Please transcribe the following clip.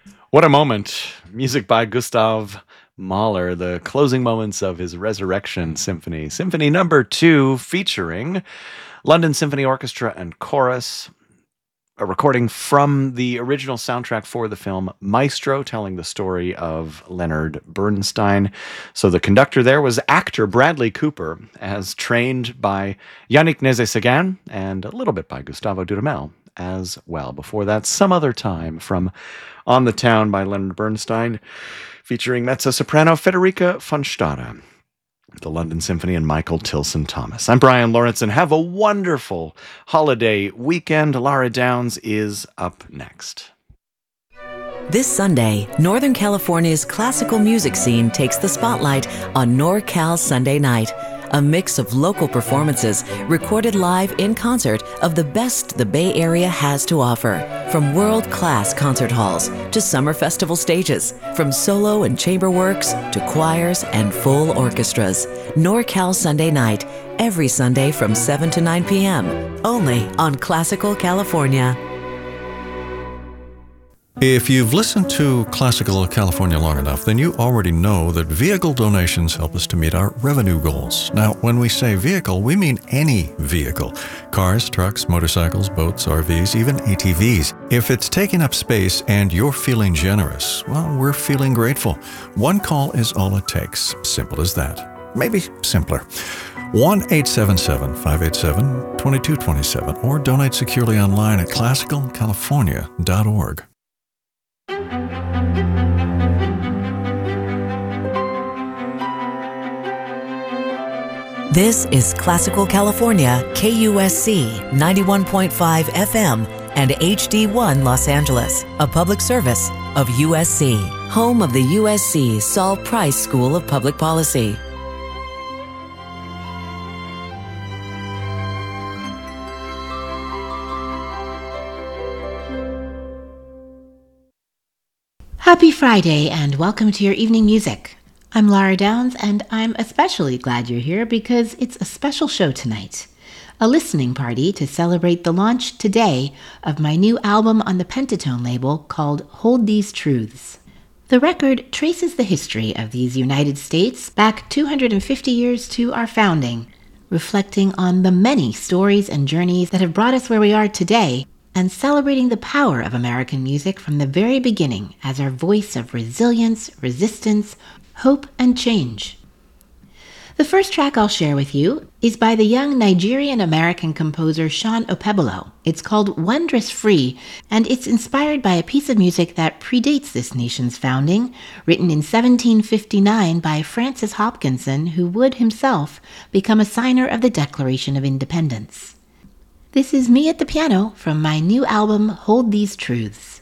What a moment. Music by Gustav Mahler, the closing moments of his Resurrection Symphony. Symphony number 2, featuring London Symphony Orchestra and Chorus. A recording from the original soundtrack for the film Maestro, telling the story of Leonard Bernstein. So the conductor there was actor Bradley Cooper, as trained by Yannick Nézet-Séguin and a little bit by Gustavo Dudamel as well. Before that, Some Other Time from On the Town by Leonard Bernstein, featuring mezzo-soprano Federica von Stade, the London Symphony, and Michael Tilson Thomas. I'm Brian Lawrence, and have a wonderful holiday weekend. Lara Downs is up next. This Sunday, Northern California's classical music scene takes the spotlight on NorCal Sunday Night, a mix of local performances recorded live in concert of the best the Bay Area has to offer. From world-class concert halls to summer festival stages, from solo and chamber works to choirs and full orchestras. NorCal Sunday Night, every Sunday from 7 to 9 p.m., only on Classical California. If you've listened to Classical California long enough, then you already know that vehicle donations help us to meet our revenue goals. Now, when we say vehicle, we mean any vehicle. Cars, trucks, motorcycles, boats, RVs, even ATVs. If it's taking up space and you're feeling generous, well, we're feeling grateful. One call is all it takes. Simple as that. Maybe simpler. 1-877-587-2227 or donate securely online at classicalcalifornia.org. This is Classical California, KUSC 91.5 FM and HD1 Los Angeles, a public service of USC, home of the USC Saul Price School of Public Policy. Happy Friday and welcome to your evening music. I'm Lara Downs, and I'm especially glad you're here because it's a special show tonight. A listening party to celebrate the launch today of my new album on the Pentatone label called Hold These Truths. The record traces the history of these United States back 250 years to our founding, reflecting on the many stories and journeys that have brought us where we are today, and celebrating the power of American music from the very beginning as our voice of resilience, resistance, hope, and change. The first track I'll share with you is by the young Nigerian-American composer Sean Opebolo. It's called Wondrous Free, and it's inspired by a piece of music that predates this nation's founding, written in 1759 by Francis Hopkinson, who would himself become a signer of the Declaration of Independence. This is me at the piano from my new album, Hold These Truths.